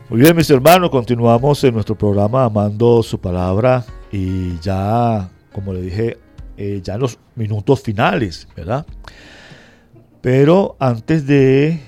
Muy bien, mis hermanos, continuamos en nuestro programa Amando su Palabra y ya, como le dije, ya en los minutos finales, ¿verdad? Pero antes de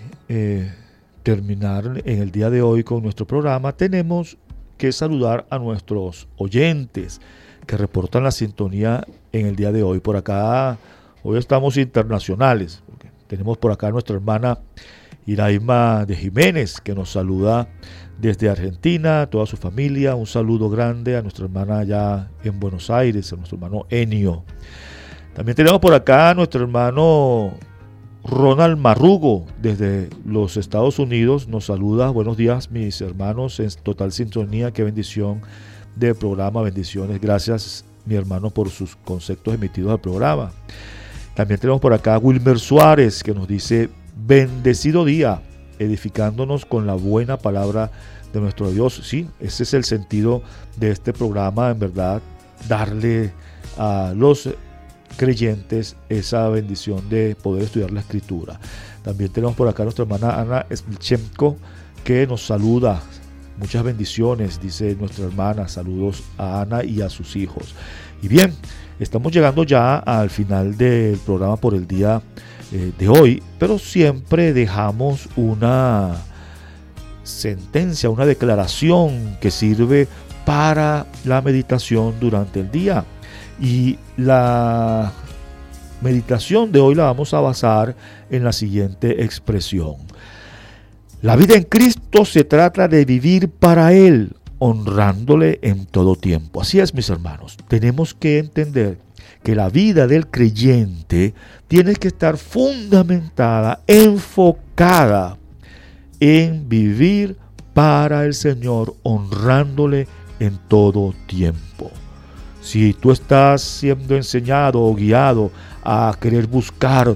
terminar en el día de hoy con nuestro programa, tenemos que saludar a nuestros oyentes que reportan la sintonía en el día de hoy. Por acá, hoy estamos internacionales, porque tenemos por acá a nuestra hermana Iraima de Jiménez, que nos saluda desde Argentina, toda su familia. Un saludo grande a nuestra hermana allá en Buenos Aires, a nuestro hermano Enio. También tenemos por acá a nuestro hermano Ronald Marrugo, desde los Estados Unidos. Nos saluda. Buenos días, mis hermanos, en total sintonía. Qué bendición de programa, bendiciones. Gracias, mi hermano, por sus conceptos emitidos al programa. También tenemos por acá a Wilmer Suárez, que nos dice: bendecido día, edificándonos con la buena palabra de nuestro Dios. Sí, ese es el sentido de este programa, en verdad, darle a los creyentes esa bendición de poder estudiar la Escritura. También tenemos por acá a nuestra hermana Ana Smilchenko, que nos saluda. Muchas bendiciones, dice nuestra hermana. Saludos a Ana y a sus hijos. Y bien, estamos llegando ya al final del programa por el día de hoy, pero siempre dejamos una sentencia, una declaración que sirve para la meditación durante el día. Y la meditación de hoy la vamos a basar en la siguiente expresión: la vida en Cristo se trata de vivir para Él, honrándole en todo tiempo. Así es, mis hermanos, tenemos que entender que la vida del creyente tiene que estar fundamentada, enfocada en vivir para el Señor, honrándole en todo tiempo. Si tú estás siendo enseñado o guiado a querer buscar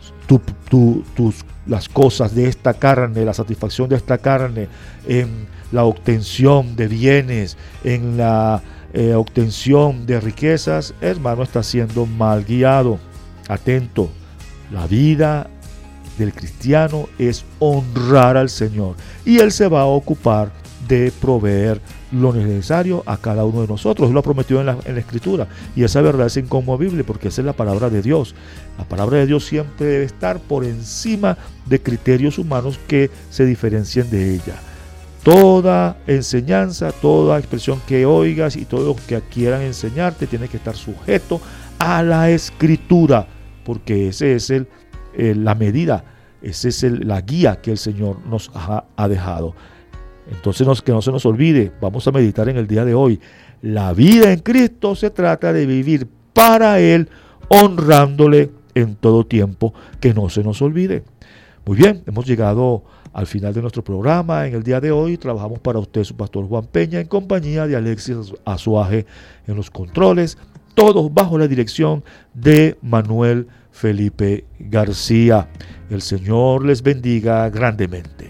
las cosas de esta carne, la satisfacción de esta carne, en la obtención de bienes, en la obtención de riquezas, hermano, está siendo mal guiado. Atento, la vida del cristiano es honrar al Señor y Él se va a ocupar de proveer lo necesario a cada uno de nosotros. Él lo ha prometido en la Escritura, y esa verdad es inconmovible porque esa es la palabra de Dios. La palabra de Dios siempre debe estar por encima de criterios humanos que se diferencien de ella. Toda enseñanza, toda expresión que oigas y todo lo que quieran enseñarte tiene que estar sujeto a la Escritura, porque ese es la medida, esa es la guía que el Señor nos ha dejado. Entonces, que no se nos olvide, vamos a meditar en el día de hoy. La vida en Cristo se trata de vivir para Él, honrándole en todo tiempo, que no se nos olvide. Muy bien, hemos llegado al final de nuestro programa. En el día de hoy trabajamos para usted su pastor Juan Peña, en compañía de Alexis Azuaje en los controles, todos bajo la dirección de Manuel Felipe García. El Señor les bendiga grandemente.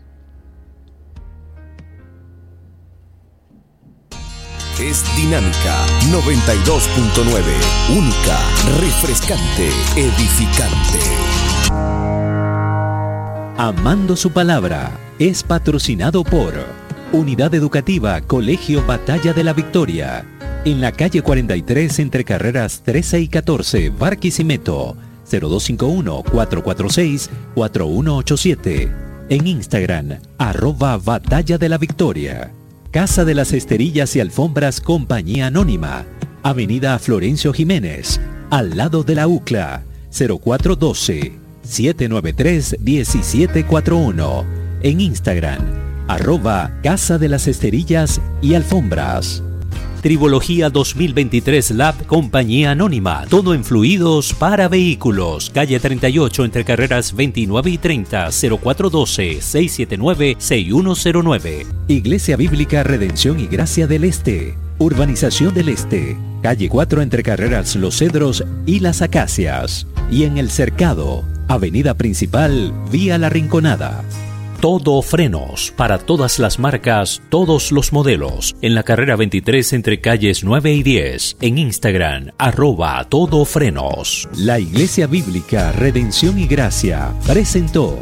Es Dinámica 92.9, única, refrescante, edificante. Amando su Palabra es patrocinado por Unidad Educativa Colegio Batalla de la Victoria, en la calle 43 entre carreras 13 y 14, Barquisimeto, 0251-446-4187. En Instagram, @Batalla de la Victoria. Casa de las Esterillas y Alfombras Compañía Anónima, Avenida Florencio Jiménez, al lado de la UCLA, 0412-793-1741. En Instagram, @Casa de las Esterillas y Alfombras. Tribología 2023 Lab Compañía Anónima. Todo en fluidos para vehículos. Calle 38 entre carreras 29 y 30. 0412-679-6109. Iglesia Bíblica Redención y Gracia del Este. Urbanización del Este. Calle 4 entre carreras Los Cedros y Las Acacias. Y en El Cercado. Avenida Principal, vía La Rinconada. Todo Frenos, para todas las marcas, todos los modelos. En la carrera 23 entre calles 9 y 10. En Instagram, @Todo Frenos. La Iglesia Bíblica Redención y Gracia presentó